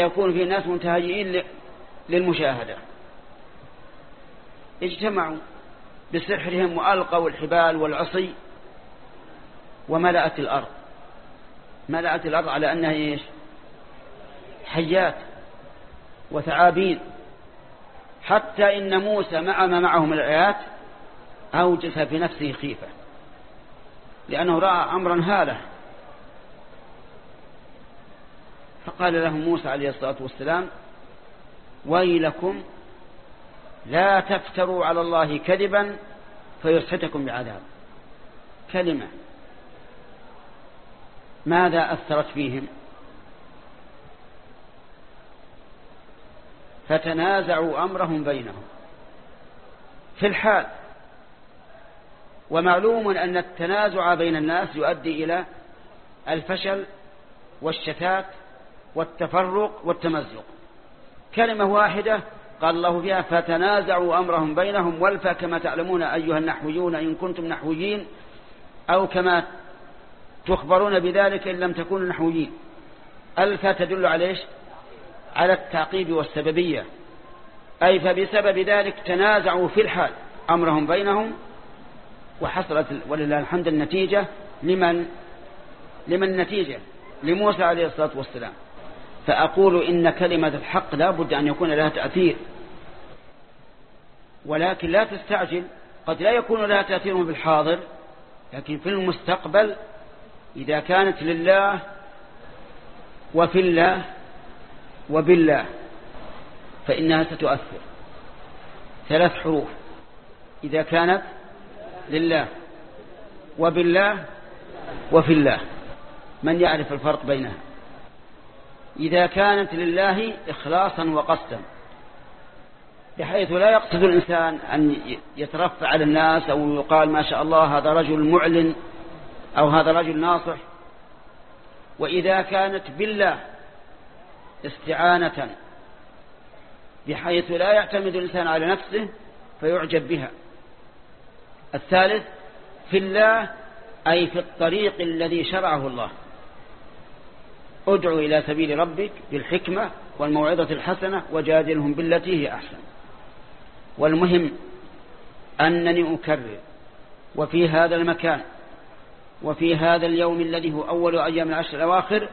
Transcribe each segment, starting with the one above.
يكون في ناس منتهجين للمشاهدة، اجتمعوا بسحرهم وألقوا الحبال والعصي وملأت الأرض، ملأت الأرض على أنها إيش؟ حيات وثعابين، حتى إن موسى مع ما معه من الآيات أوجس في نفسه خيفة، لأنه رأى أمرا هاله. فقال له موسى عليه الصلاة والسلام: ويلكم لا تفتروا على الله كذبا فيسحتكم بعذاب. كلمة ماذا أثرت فيهم؟ فتنازعوا أمرهم بينهم في الحال. ومعلوم أن التنازع بين الناس يؤدي إلى الفشل والشتات والتفرق والتمزق. كلمة واحدة قال الله فيها: فتنازعوا أمرهم بينهم والفا كما تعلمون أيها النحويون إن كنتم نحويين، أو كما تخبرون بذلك إن لم تكونوا نحويين. الفا تدل على إيش؟ على التعقيب والسببية، أي فبسبب ذلك تنازعوا في الحال أمرهم بينهم، وحصلت ولله الحمد النتيجة. لمن النتيجة؟ لموسى عليه الصلاة والسلام. فأقول إن كلمة الحق لا بد أن يكون لها تأثير، ولكن لا تستعجل، قد لا يكون لها تأثير بالحاضر، لكن في المستقبل إذا كانت لله وفي الله وبالله فإنها ستؤثر. 3 حروف: إذا كانت لله وبالله وفي الله. من يعرف الفرق بينها؟ إذا كانت لله إخلاصا وقصدا، بحيث لا يقصد الإنسان أن يترفع على الناس أو يقال ما شاء الله هذا رجل معلن أو هذا رجل ناصح. وإذا كانت بالله استعانة، بحيث لا يعتمد الإنسان على نفسه فيعجب بها. الثالث في الله، أي في الطريق الذي شرعه الله. ادعو إلى سبيل ربك بالحكمة والموعظة الحسنة وجادلهم بالتي هي أحسن. والمهم أنني أكرر، وفي هذا المكان وفي هذا اليوم الذي هو أول أيام العشر الأواخر،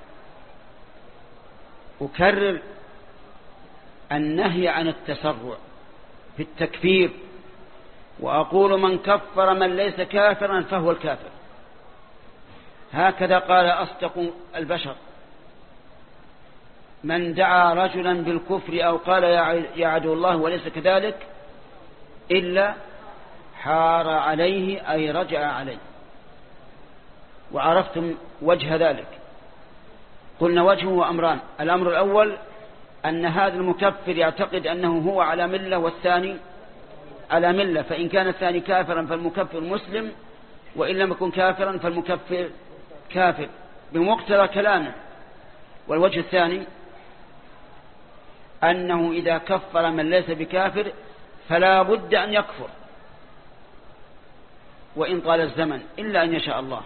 أكرر النهي عن التسرع في التكفير، وأقول: من كفر من ليس كافرا فهو الكافر. هكذا قال أصدق البشر: من دعا رجلا بالكفر أو قال يا عدو الله وليس كذلك إلا حار عليه، أي رجع عليه. وعرفتم وجه ذلك. قلنا وجهه أمران: الأمر الأول أن هذا المكفر يعتقد أنه هو على ملة والثاني على ملة، فإن كان الثاني كافرا فالمكفر مسلم، وإن لم يكن كافرا فالمكفر كافر بمقتضى كلامه. والوجه الثاني أنه إذا كفر من ليس بكافر فلا بد أن يكفر وإن طال الزمن، إلا أن يشاء الله.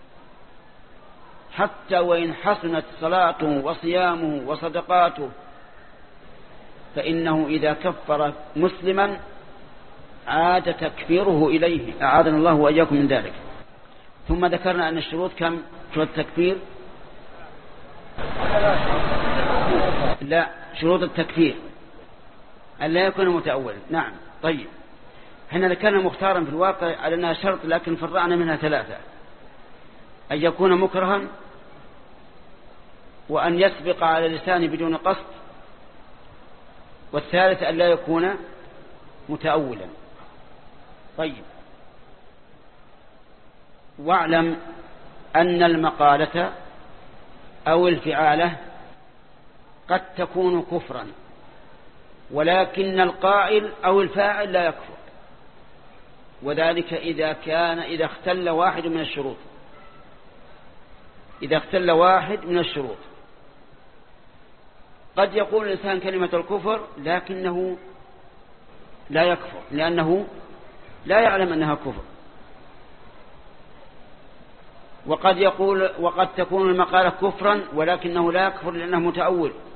حتى وإن حسنت صلاته وصيامه وصدقاته فإنه إذا كفر مسلما عاد تكفيره إليه، أعاذنا الله وإياكم من ذلك. ثم ذكرنا أن الشروط كم؟ شروط التكفير؟ لا، شروط التكفير أن لا يكون متأولا. نعم. طيب، احنا ذكرنا مختارا في الواقع على أنها شرط، لكن فرعنا منها 3: أن يكون مكرها، وأن يسبق على لسانه بدون قصد، والثالث أن لا يكون متأولا. طيب، واعلم أن المقالة أو الفعالة قد تكون كفرا، ولكن القائل أو الفاعل لا يكفر، وذلك إذا اختل واحد من الشروط. إذا اختل واحد من الشروط قد يقول الإنسان كلمة الكفر لكنه لا يكفر لأنه لا يعلم أنها كفر، وقد تكون المقالة كفرا ولكنه لا يكفر لأنه متأول.